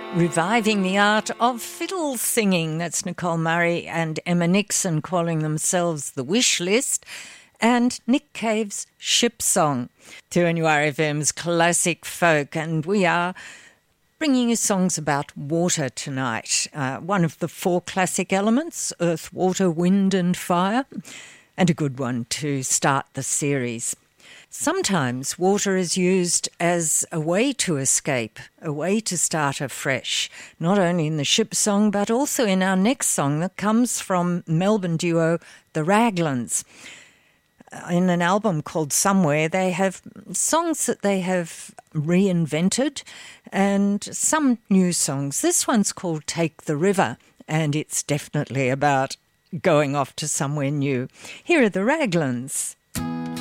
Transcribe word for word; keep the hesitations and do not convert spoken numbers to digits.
Reviving the art of fiddle singing. That's Nicole Murray and Emma Nixon calling themselves The Wish List. And Nick Cave's Ship Song. two N U R F M's classic folk. And we are bringing you songs about water tonight. Uh, one of the four classic elements, earth, water, wind and fire. And a good one to start the series. Sometimes water is used as a way to escape, a way to start afresh, not only in the Ship Song but also in our next song that comes from Melbourne duo The Raglans. In an album called Somewhere, they have songs that they have reinvented and some new songs. This one's called Take the River, and it's definitely about going off to somewhere new. Here are The Raglans.